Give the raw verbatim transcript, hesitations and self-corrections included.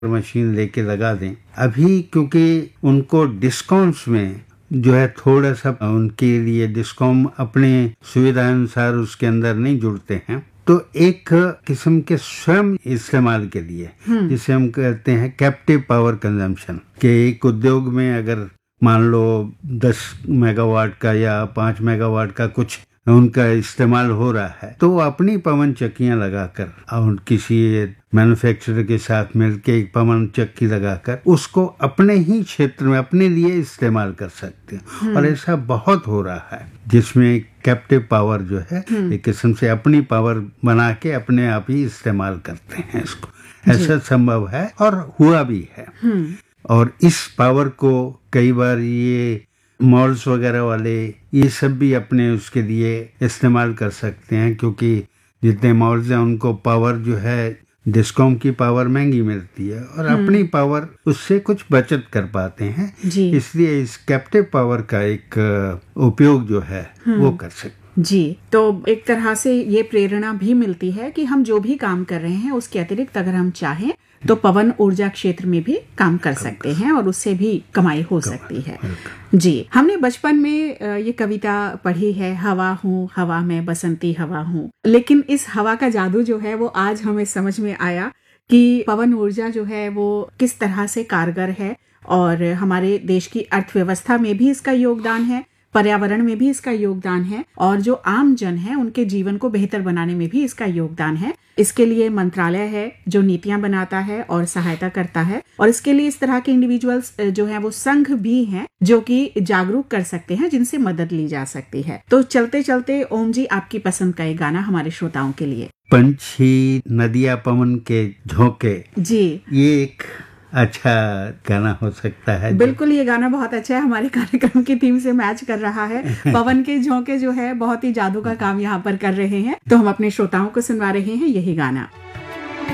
Machine लेके लगा दें। अभी क्योंकि उनको डिस्काउंट्स में जो है थोड़ा सा उनके लिए डिस्कॉम अपने सुविधा अनुसार उसके अंदर नहीं जुड़ते हैं, तो एक किस्म के स्वयं इस्तेमाल के लिए जिसे हम कहते हैं कैप्टिव पावर कंजम्पशन, के एक उद्योग में अगर मान लो दस मेगावाट का या पाँच मेगावाट का कुछ उनका इस्तेमाल हो रहा है, तो वो अपनी पवन चक्कियां लगाकर और किसी मैन्युफैक्चरर के साथ मिलकर एक पवन चक्की लगाकर उसको अपने ही क्षेत्र में अपने लिए इस्तेमाल कर सकते हैं। और ऐसा बहुत हो रहा है जिसमें कैप्टिव पावर जो है एक किस्म से अपनी पावर बना के अपने आप ही इस्तेमाल करते हैं इसको। ऐसा संभव है और हुआ भी है। और इस पावर को कई बार ये मॉल्स वगैरह वाले ये सब भी अपने उसके लिए इस्तेमाल कर सकते हैं, क्योंकि जितने मॉल्स हैं उनको पावर जो है डिस्कॉम की पावर महंगी मिलती है और अपनी पावर उससे कुछ बचत कर पाते हैं, इसलिए इस कैप्टिव पावर का एक उपयोग जो है वो कर सकते जी। तो एक तरह से ये प्रेरणा भी मिलती है कि हम जो भी काम कर रहे हैं उसके अतिरिक्त अगर हम चाहें तो पवन ऊर्जा क्षेत्र में भी काम कर सकते हैं और उससे भी कमाई हो सकती है। जी, हमने बचपन में ये कविता पढ़ी है, हवा हूँ हवा में बसंती हवा हूँ, लेकिन इस हवा का जादू जो है वो आज हमें समझ में आया कि पवन ऊर्जा जो है वो किस तरह से कारगर है और हमारे देश की अर्थव्यवस्था में भी इसका योगदान है, पर्यावरण में भी इसका योगदान है और जो आम जन है उनके जीवन को बेहतर बनाने में भी इसका योगदान है। इसके लिए मंत्रालय है जो नीतियां बनाता है और सहायता करता है, और इसके लिए इस तरह के इंडिविजुअल्स जो है वो संघ भी हैं जो कि जागरूक कर सकते हैं, जिनसे मदद ली जा सकती है। तो चलते चलते ओम जी, आपकी पसंद का एक गाना हमारे श्रोताओं के लिए। पंछी नदिया पवन के झोंके जी, ये एक अच्छा गाना हो सकता है। बिल्कुल, ये गाना बहुत अच्छा है, हमारे कार्यक्रम की थीम से मैच कर रहा है। पवन के झोंके जो है बहुत ही जादू का काम यहाँ पर कर रहे हैं, तो हम अपने श्रोताओं को सुनवा रहे हैं यही गाना।